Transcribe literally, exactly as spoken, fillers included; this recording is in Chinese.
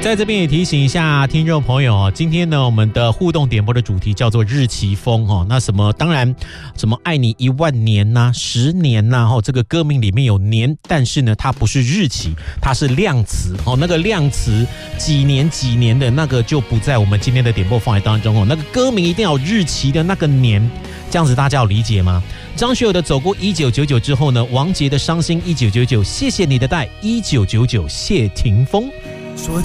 在这边也提醒一下听众朋友，今天呢我们的互动点播的主题叫做日期风哦。那什么，当然什么爱你一万年呐、啊、十年呐、啊、这个歌名里面有年，但是呢它不是日期，它是量词哦。那个量词几年几年的那个就不在我们今天的点播范围当中哦。那个歌名一定要有日期的那个年，这样子大家有理解吗？张学友的走过一九九九之后呢，王杰的伤心一九九九，谢谢你的带一九九九，谢霆锋。